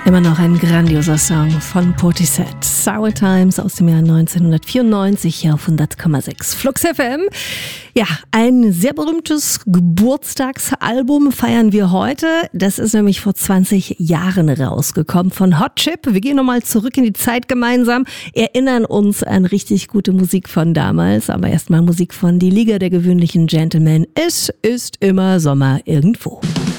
Immer noch ein grandioser Song von Portishead. Sour Times aus dem Jahr 1994 hier auf 100,6 Flux FM. Ja, ein sehr berühmtes Geburtstagsalbum feiern wir heute. Das ist nämlich vor 20 Jahren rausgekommen von Hot Chip. Wir gehen nochmal zurück in die Zeit gemeinsam, erinnern uns an richtig gute Musik von damals. Aber erstmal Musik von Die Liga der gewöhnlichen Gentlemen. Es ist immer Sommer irgendwo.